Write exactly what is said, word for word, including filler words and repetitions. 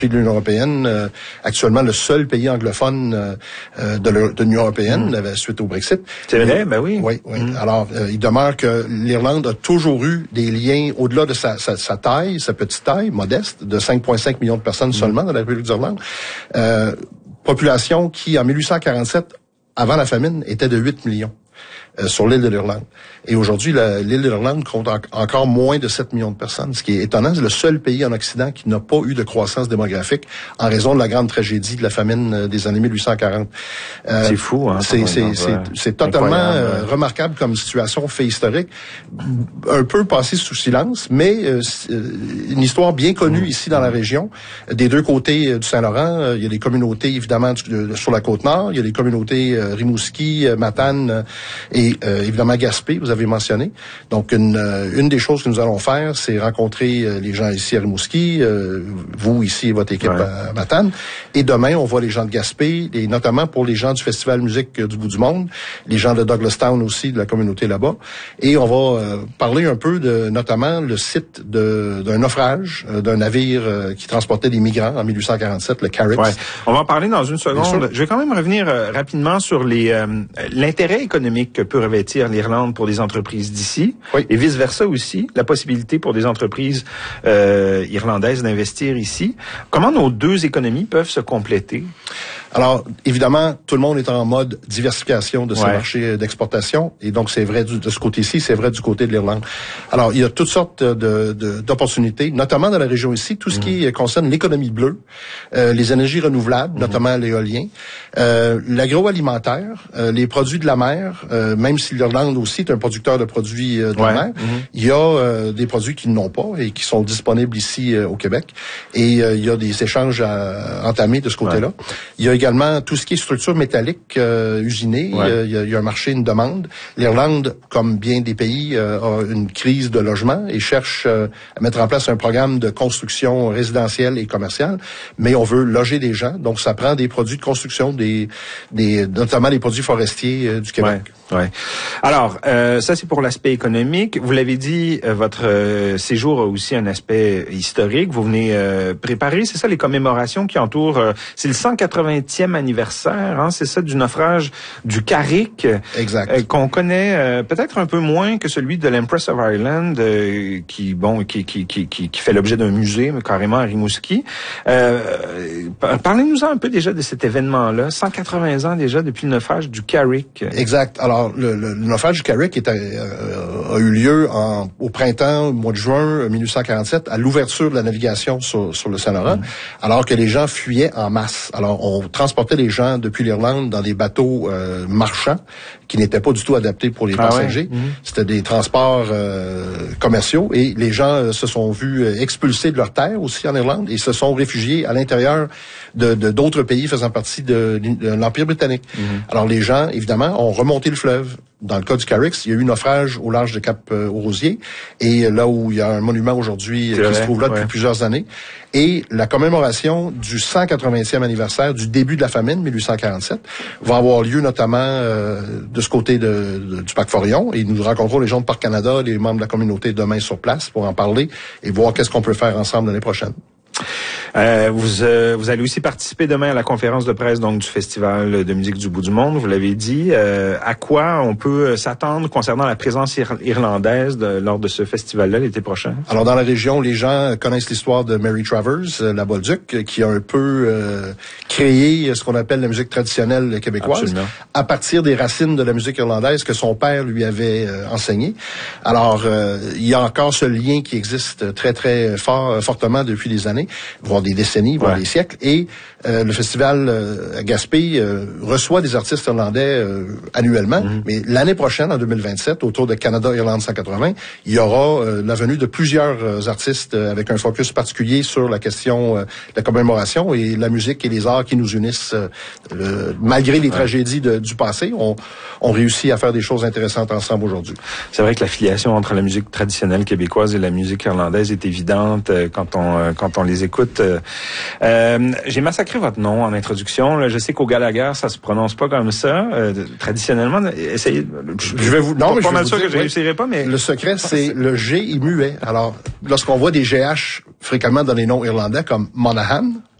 de l'Union européenne, euh, actuellement le seul pays anglophone euh, de, le, de l'Union européenne, mmh. suite au Brexit. C'est vrai, ben oui. Oui, oui. Mmh. Alors, euh, il demeure que l'Irlande a toujours eu des liens au-delà de sa, sa, sa taille, sa petite taille, modeste, de cinq virgule cinq millions de personnes mmh. seulement dans la République d'Irlande. Euh, population qui, en mille huit cent quarante-sept, avant la famine, était de huit millions. Euh, sur l'île de l'Irlande. Et aujourd'hui, la, l'île de l'Irlande compte en, encore moins de sept millions de personnes. Ce qui est étonnant, c'est le seul pays en Occident qui n'a pas eu de croissance démographique en raison de la grande tragédie de la famine des années mille huit cent quarante. Euh, c'est fou, hein? C'est, c'est, c'est, c'est totalement euh, remarquable comme situation, fait historique. Un peu passé sous silence, mais euh, une histoire bien connue mmh. ici dans la région. Des deux côtés du Saint-Laurent, euh, il y a des communautés, évidemment, du, de, sur la Côte-Nord. Il y a des communautés euh, Rimouski, euh, Matane euh, et Et euh, évidemment Gaspé, vous avez mentionné. Donc une euh, une des choses que nous allons faire, c'est rencontrer euh, les gens ici à Rimouski, euh, vous ici et votre équipe ouais. à, à Matane. Et demain, on voit les gens de Gaspé, et notamment pour les gens du Festival Musique du Bout du Monde, les gens de Douglastown aussi, de la communauté là-bas. Et on va euh, parler un peu de notamment le site de, d'un naufrage euh, d'un navire euh, qui transportait des migrants en mille huit cent quarante-sept, le Carrick. Ouais. On va en parler dans une seconde. Je vais quand même revenir euh, rapidement sur les euh, l'intérêt économique que peut revêtir l'Irlande pour des entreprises d'ici, oui. et vice-versa aussi, la possibilité pour des entreprises euh, irlandaises d'investir ici. Comment nos deux économies peuvent se compléter? Alors, évidemment, tout le monde est en mode diversification de ses ouais. marchés d'exportation, et donc c'est vrai du, de ce côté-ci, c'est vrai du côté de l'Irlande. Alors, il y a toutes sortes de, de, d'opportunités, notamment dans la région ici, tout ce mmh. qui concerne l'économie bleue, euh, les énergies renouvelables, mmh. notamment l'éolien, euh, l'agroalimentaire, euh, les produits de la mer, euh, même si l'Irlande aussi est un producteur de produits euh, de ouais. la mer, mmh. il y a euh, des produits qui n'ont pas et qui sont disponibles ici euh, au Québec, et euh, il y a des échanges à entamer de ce côté-là. Ouais. Il y a également tout ce qui est structure métallique euh, usinée. Ouais. Euh, il, y a, il y a un marché, une demande. L'Irlande, comme bien des pays, euh, a une crise de logement et cherche euh, à mettre en place un programme de construction résidentielle et commerciale. Mais on veut loger des gens, donc ça prend des produits de construction, des, des notamment les produits forestiers euh, du Québec. Ouais, ouais. Alors, euh, ça c'est pour l'aspect économique. Vous l'avez dit, euh, votre euh, séjour a aussi un aspect historique. Vous venez euh, préparer, c'est ça, les commémorations qui entourent. Euh, c'est le cent quatre-vingtième anniversaire, hein, c'est ça, du naufrage du Carrick. Exact. Euh, qu'on connaît euh, peut-être un peu moins que celui de l'Empress of Ireland, euh, qui bon, qui qui qui qui, qui fait l'objet d'un musée, mais carrément à Rimouski. Euh, parlez-nous un peu déjà de cet événement-là, cent quatre-vingts ans déjà depuis le naufrage du Carrick. Exact. Alors le, le, le naufrage du Carrick est, euh, a eu lieu en, au printemps, au mois de juin mille huit cent quarante-sept, à l'ouverture de la navigation sur, sur le Saint-Laurent, mmh. alors que les gens fuyaient en masse. Alors on transportait les gens depuis l'Irlande dans des bateaux euh, marchands qui n'étaient pas du tout adaptés pour les ah passagers. Ouais? Mmh. C'était des transports euh, commerciaux et les gens euh, se sont vus euh, expulsés de leur terre aussi en Irlande et se sont réfugiés à l'intérieur de, de d'autres pays faisant partie de, de l'Empire britannique. Mmh. Alors les gens, évidemment, ont remonté le fleuve. Dans le cas du Carrick, il y a eu un naufrage au large de Cap-aux-Rosiers, et là où il y a un monument aujourd'hui qui vrai, se trouve là depuis ouais. plusieurs années. Et la commémoration du cent quatre-vingtième anniversaire du début de la famine, mille huit cent quarante-sept, va avoir lieu notamment euh, de ce côté de, de, du Parc Forillon. Et nous rencontrons les gens de Parc Canada, les membres de la communauté demain sur place pour en parler et voir qu'est-ce qu'on peut faire ensemble l'année prochaine. Euh, vous, euh, vous allez aussi participer demain à la conférence de presse donc du Festival de musique du Bout du Monde. Vous l'avez dit. Euh, à quoi on peut s'attendre concernant la présence ir- irlandaise de, lors de ce festival-là l'été prochain? Alors dans la région, les gens connaissent l'histoire de Mary Travers, la Bolduc, qui a un peu euh, créé ce qu'on appelle la musique traditionnelle québécoise. Absolument. À partir des racines de la musique irlandaise que son père lui avait euh, enseigné. Alors euh, il y a encore ce lien qui existe très très fort, fortement depuis des années, voire des décennies, voire ouais. des siècles. Et euh, le festival euh, à Gaspé euh, reçoit des artistes irlandais euh, annuellement. Mm-hmm. Mais l'année prochaine, en deux mille vingt-sept, autour de Canada-Irlande cent quatre-vingts, il y aura euh, la venue de plusieurs euh, artistes euh, avec un focus particulier sur la question euh, de la commémoration et la musique et les arts qui nous unissent. Euh, le, malgré les ouais. tragédies de, du passé, on, on réussit à faire des choses intéressantes ensemble aujourd'hui. C'est vrai que la filiation entre la musique traditionnelle québécoise et la musique irlandaise est évidente euh, quand on euh, quand on les écoute. Euh, j'ai massacré votre nom en introduction. Là. Je sais qu'au Gallagher, ça se prononce pas comme ça. Euh, traditionnellement, essayez. Je, je vais vous. Non, pas, mais pas je mal vais sûr vous que dire, je réussirai pas, mais le secret, c'est le G est muet. Alors, lorsqu'on voit des G H fréquemment dans les noms irlandais comme Monaghan,